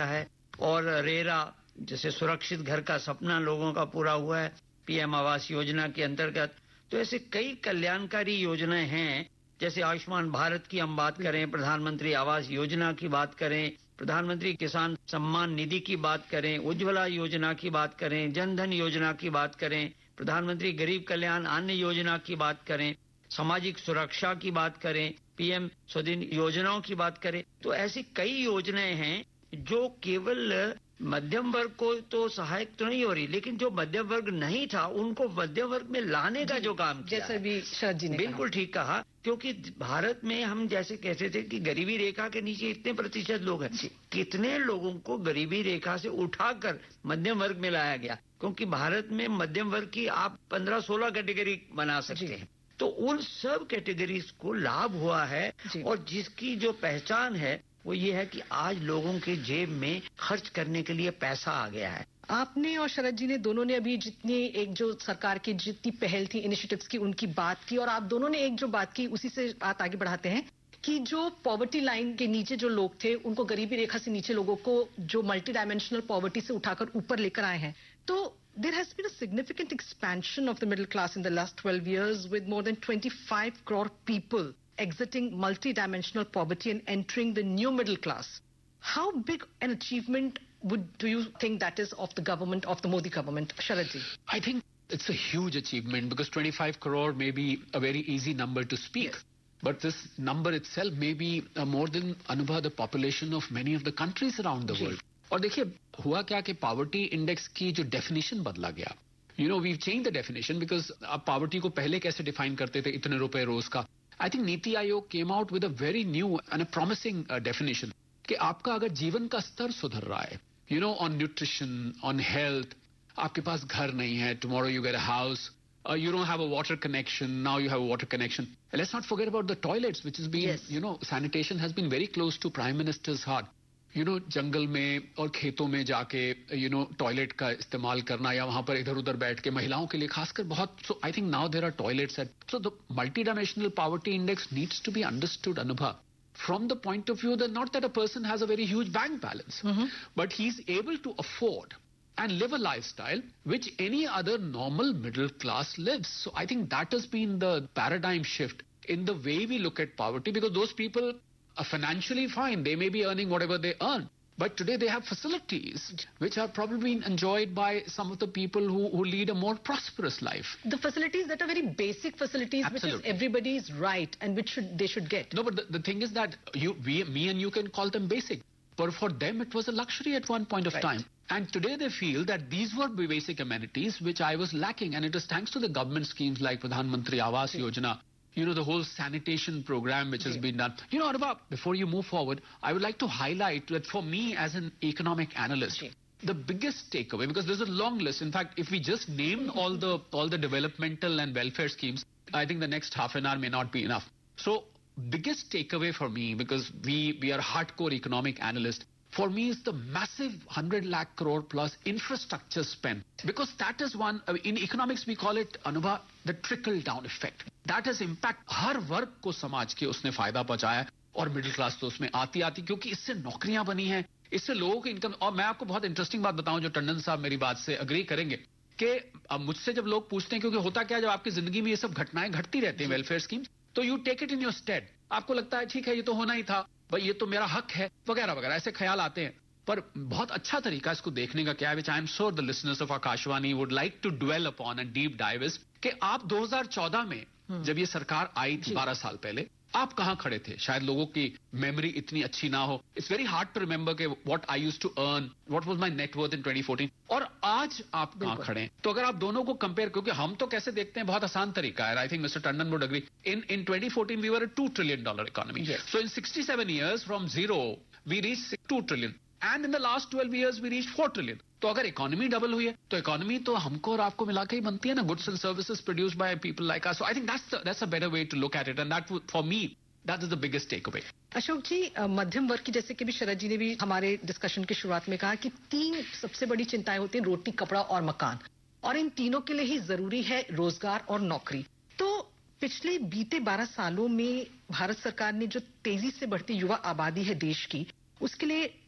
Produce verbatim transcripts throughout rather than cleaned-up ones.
है, और रेरा जैसे सुरक्षित घर का सपना लोगों का पूरा हुआ है पीएम आवास योजना के अंतर्गत। तो ऐसे कई कल्याणकारी योजनाएं हैं, जैसे आयुष्मान भारत की हम बात करें, प्रधानमंत्री आवास योजना की बात करें, प्रधानमंत्री किसान सम्मान निधि की बात करें, उज्ज्वला योजना की बात करें, जनधन योजना की बात करें, प्रधानमंत्री गरीब कल्याण अन्न योजना की बात करें, सामाजिक सुरक्षा की बात करें, पीएम स्वनिधि योजनाओं की बात करें। तो ऐसी कई योजनाएं हैं जो केवल मध्यम वर्ग को तो सहायक तो नहीं हो रही, लेकिन जो मध्यम वर्ग नहीं था उनको मध्यम वर्ग में लाने का जो काम किया, जैसे भी शरद जी ने बिल्कुल ठीक कहा। क्योंकि भारत में हम जैसे कहते थे कि गरीबी रेखा के नीचे इतने प्रतिशत लोग हैं, कितने लोगों को गरीबी रेखा से उठाकर मध्यम वर्ग में लाया गया, क्योंकि भारत में मध्यम वर्ग की आप पंद्रह सोलह कैटेगरी बना सकते हैं। तो उन सब कैटेगरीज को लाभ हुआ है, और जिसकी जो पहचान है वो ये है कि आज लोगों के जेब में खर्च करने के लिए पैसा आ गया है। आपने और शरद जी ने दोनों ने अभी जितनी एक जो सरकार की जितनी पहल थी इनिशिएटिव्स की उनकी बात की, और आप दोनों ने एक जो बात की उसी से बात आगे बढ़ाते हैं कि जो पॉवर्टी लाइन के नीचे जो लोग थे उनको, गरीबी रेखा से नीचे लोगों को जो मल्टी डायमेंशनल पॉवर्टी से उठाकर ऊपर लेकर आए हैं। तो there has been a significant expansion of the middle class in the last twelve years, with more than twenty-five crore people exiting multi-dimensional poverty and entering the new middle class. How big an achievement would do you think that is of the government, of the Modi government? Sharad ji. I think it's a huge achievement, because twenty-five crore may be a very easy number to speak. Yes. But this number itself may be uh, more than Anubha, the population of many of the countries around the world. और देखिए हुआ क्या कि poverty index की जो definition बदला गया, you know we change the definition, because आप पावर्टी को पहले कैसे डिफाइन करते थे, इतने रुपए रोज का। I think NITI Aayog came out with a very new and a promising definition कि आपका अगर जीवन का स्तर सुधर रहा है, you know on nutrition, on health, आपके पास घर नहीं है, tomorrow you get a house, you don't have a water connection, now you have a water connection. And let's not forget about the toilets, which has been, yes. you know, sanitation has been very close to Prime Minister's heart. You know, जंगल में और खेतों में जाके, you know, toilet का इस्तेमाल करना, या वहां पर इधर उधर बैठ के महिलाओं के लिए खासकर बहुत, so I think now there are toilets at, so the multidimensional poverty index needs to be understood, Anubha, from the point of view that not that a person has a very huge bank balance, mm-hmm. but he's able to afford and live a lifestyle which any other normal middle class lives. So I think that has been the paradigm shift in the way we look at poverty, because those people are financially fine. They may be earning whatever they earn, but today they have facilities which are probably enjoyed by some of the people who, who lead a more prosperous life. The facilities that are very basic facilities, Absolutely. Which is everybody's right and which should they should get. No, but the, the thing is that you, we, me and you can call them basic, but for them it was a luxury at one point of right. time. And today they feel that these were basic amenities which I was lacking, and it is thanks to the government schemes like Pradhan Mantri Awas okay. Yojana, you know, the whole sanitation program which okay. has been done. You know, Anubha, before you move forward, I would like to highlight that for me as an economic analyst, okay. the biggest takeaway, because there's a long list. In fact, if we just name all the all the developmental and welfare schemes, I think the next half an hour may not be enough. So, biggest takeaway for me, because we, we are hardcore economic analysts, for me is the massive one hundred lakh crore plus infrastructure spend. Because that is one, in economics we call it, Anubha, the trickle down effect. That has impact हर वर्ग को समाज के उसने फायदा पहुंचाया, और middle class तो उसमें आती आती, क्योंकि इससे नौकरियां बनी हैं, इससे लोगों की इनकम। और मैं आपको बहुत इंटरेस्टिंग बात बताऊं, जो टंडन साहब मेरी बात से अग्री करेंगे, कि मुझसे जब लोग पूछते हैं, क्योंकि होता क्या, जब आपकी जिंदगी में ये सब घटनाएं घटती रहती हैं, वेलफेयर स्कीम, तो you take it in your state. आपको लगता है ठीक है, ये तो होना ही था भाई, ये तो मेरा हक है, वगैरह वगैरह, ऐसे ख्याल आते हैं। पर बहुत अच्छा तरीका इसको देखने का क्या है, विच I am sure the listeners of Akashvani would like to dwell upon and deep dive is, कि आप दो हज़ार चौदह में जब ये सरकार आई थी, बारह साल पहले, आप कहां खड़े थे? शायद लोगों की मेमोरी इतनी अच्छी ना हो। It's very hard to remember के what I used to earn, what was my net worth in twenty fourteen, और आज आप कहां खड़े हैं। तो अगर आप दोनों को कंपेयर, क्योंकि हम तो कैसे देखते हैं, बहुत आसान तरीका है, I think mister Tandon would agree, in in twenty fourteen we were a two trillion dollar economy, so in sixty seven years from zero we reach two trillion, and in the last twelve years we reach four trillion. तो अगर economy double हुई है, तो economy तो हमको और आपको मिला के ही बनती है ना, goods and services produced by people like us. So I think that's that's a better way to look at it, and that for me that is the biggest take away. Ashok जी, मध्यम वर्ग की, जैसे कि भी शरद जी ने भी हमारे डिस्कशन की शुरुआत में कहा कि तीन सबसे बड़ी चिंताएं होती हैं, रोटी, कपड़ा और मकान, और इन तीनों के लिए ही जरूरी है रोजगार और नौकरी। तो पिछले बीते बारह सालों में भारत सरकार ने जो तेजी से बढ़ती युवा आबादी है देश की, उसके लिए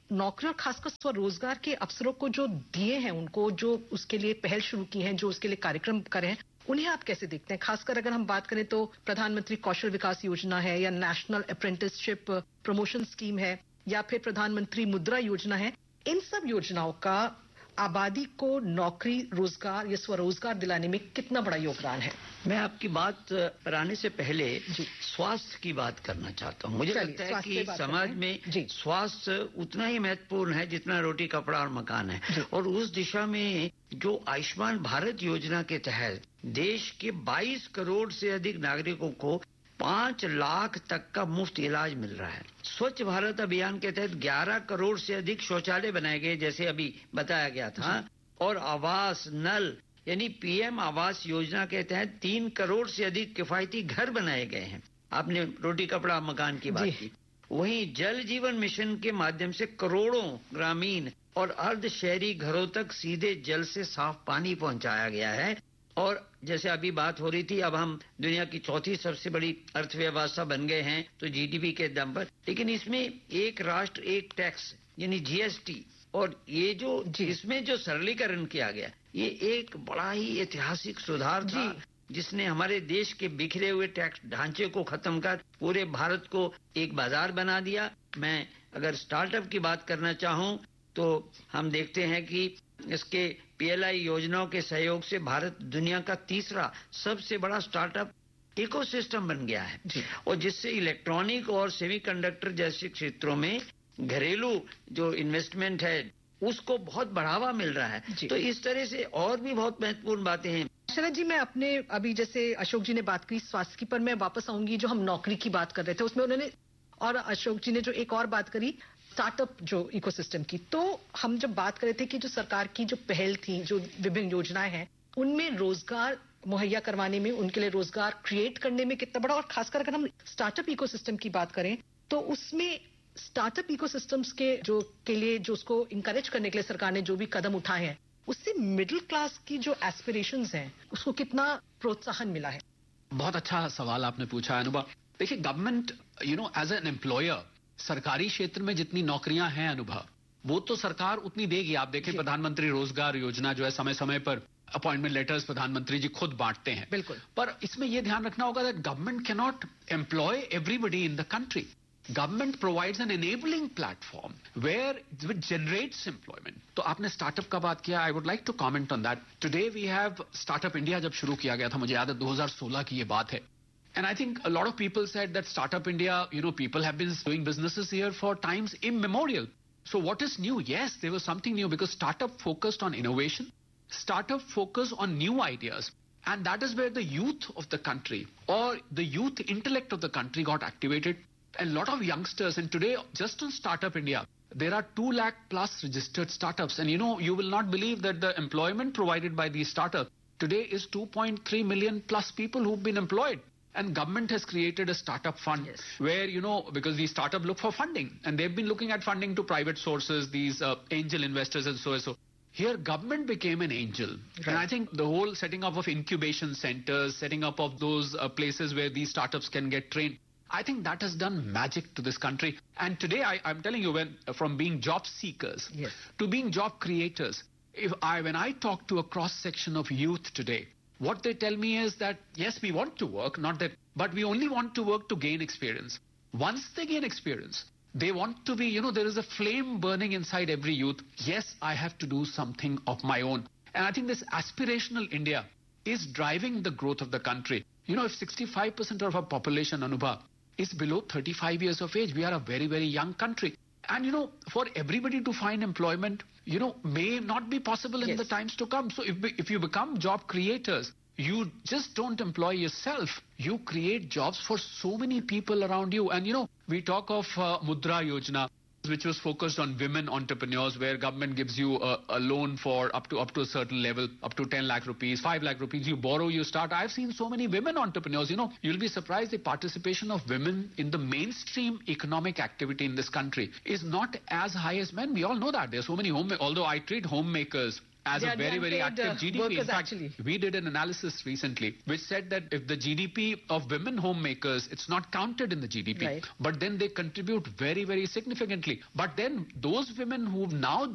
नौकरी और खासकर स्वरोजगार के अवसरों को जो दिए हैं उनको, जो उसके लिए पहल शुरू की है, जो उसके लिए कार्यक्रम करे हैं, उन्हें आप कैसे देखते हैं? खासकर अगर हम बात करें तो प्रधानमंत्री कौशल विकास योजना है, या नेशनल अप्रेंटिसशिप प्रमोशन स्कीम है, या फिर प्रधानमंत्री मुद्रा योजना है। इन सब योजनाओं का आबादी को नौकरी, रोजगार या स्वरोजगार दिलाने में कितना बड़ा योगदान है? मैं आपकी बात पर आने से पहले स्वास्थ्य की बात करना चाहता हूँ। मुझे लगता है कि समाज में स्वास्थ्य उतना ही महत्वपूर्ण है जितना रोटी, कपड़ा और मकान है। और उस दिशा में जो आयुष्मान भारत योजना के तहत देश के बाईस करोड़ से अधिक नागरिकों को पांच लाख तक का मुफ्त इलाज मिल रहा है। स्वच्छ भारत अभियान के तहत ग्यारह करोड़ से अधिक शौचालय बनाए गए, जैसे अभी बताया गया था। और आवास, नल यानी पीएम आवास योजना के तहत तीन करोड़ से अधिक किफायती घर बनाए गए हैं। आपने रोटी, कपड़ा, मकान की बात की। वहीं जल जीवन मिशन के माध्यम से करोड़ों ग्रामीण और अर्ध शहरी घरों तक सीधे जल से साफ पानी पहुंचाया गया है। और जैसे अभी बात हो रही थी, अब हम दुनिया की चौथी सबसे बड़ी अर्थव्यवस्था बन गए हैं तो जीडीपी के दम पर। लेकिन इसमें एक राष्ट्र एक टैक्स यानी जीएसटी, और ये जो इसमें जो सरलीकरण किया गया, ये एक बड़ा ही ऐतिहासिक सुधार था जिसने हमारे देश के बिखरे हुए टैक्स ढांचे को खत्म कर पूरे भारत को एक बाजार बना दिया। मैं अगर स्टार्टअप की बात करना चाहूं तो हम देखते हैं कि इसके पीएलआई योजनाओं के सहयोग से भारत दुनिया का तीसरा सबसे बड़ा स्टार्टअप इकोसिस्टम बन गया है। और जिससे इलेक्ट्रॉनिक और सेमीकंडक्टर जैसे क्षेत्रों में घरेलू जो इन्वेस्टमेंट है उसको बहुत बढ़ावा मिल रहा है। तो इस तरह से और भी बहुत महत्वपूर्ण बातें हैं। शरद जी, मैं अपने अभी जैसे अशोक जी ने बात की स्वास्थ्य की, पर मैं वापस आऊंगी। जो हम नौकरी की बात कर रहे थे उसमें उन्होंने, और अशोक जी ने जो एक और बात करी स्टार्टअप जो इकोसिस्टम की, तो हम जब बात कर रहे थे कि जो सरकार की जो पहल थी, जो विभिन्न योजनाएं हैं, उनमें रोजगार मुहैया करवाने में, उनके लिए रोजगार क्रिएट करने में कितना बड़ा, और खासकर अगर हम स्टार्टअप इकोसिस्टम की बात करें तो उसमें स्टार्टअप इकोसिस्टम्स के जो के लिए जो उसको इंकरेज करने के लिए सरकार ने जो भी कदम उठाए हैं, उससे मिडिल क्लास की जो एस्पिरेशंस हैं उसको कितना प्रोत्साहन मिला है? बहुत अच्छा सवाल आपने पूछा है अनुभव। देखिए, government you know as an employer, सरकारी क्षेत्र में जितनी नौकरियां हैं अनुभव, वो तो सरकार उतनी देगी। आप देखें प्रधानमंत्री रोजगार योजना जो है, समय समय पर अपॉइंटमेंट लेटर्स प्रधानमंत्री जी खुद बांटते हैं। बिल्कुल। पर इसमें यह ध्यान रखना होगा that government can not employ everybody in the country. Government provides an enabling platform where it generates employment. तो आपने स्टार्टअप का बात किया, I would like to comment on that. Today we have Startup India जब शुरू किया गया था, मुझे याद है दो हज़ार सोलह की ये बात है. And I think a lot of people said that Startup India, you know, people have been doing businesses here for times immemorial. So what is new? Yes, there was something new because startup focused on innovation. Startup focused on new ideas. And that is where the youth of the country or the youth intellect of the country got activated. A lot of youngsters, and today just on Startup India, there are two lakh plus registered startups. And you know, you will not believe that the employment provided by these startups today is two point three million plus people who've been employed. And government has created a startup fund yes. where, you know, because these startups look for funding and they've been looking at funding to private sources, these uh, angel investors and so and so. Here, government became an angel. Right. And I think the whole setting up of incubation centers, setting up of those uh, places where these startups can get trained, I think that has done magic to this country. And today, I, I'm telling you, when from being job seekers yes. to being job creators, if I, when I talk to a cross-section of youth today, what they tell me is that, yes, we want to work, not that, but we only want to work to gain experience. Once they gain experience, they want to be, you know, there is a flame burning inside every youth. Yes, I have to do something of my own. And I think this aspirational India is driving the growth of the country. You know, if sixty-five percent of our population, Anubha, is below thirty-five years of age, we are a very, very young country. And, you know, for everybody to find employment, you know, may not be possible in yes. the times to come. So if, if you become job creators, you just don't employ yourself. You create jobs for so many people around you. And, you know, we talk of uh, Mudra Yojana, which was focused on women entrepreneurs, where government gives you a, a loan for up to up to a certain level, up to ten lakh rupees, five lakh rupees. You borrow, you start. I've seen so many women entrepreneurs. You know, you'll be surprised the participation of women in the mainstream economic activity in this country is not as high as men. We all know that. There's so many home, although I treat homemakers as They a are the very, very unpaid, active uh, G D P. In workers, fact, actually. we did an analysis recently which said that if the G D P of women homemakers, it's not counted in the G D P. Right. But then they contribute very, very significantly. But then those women who've now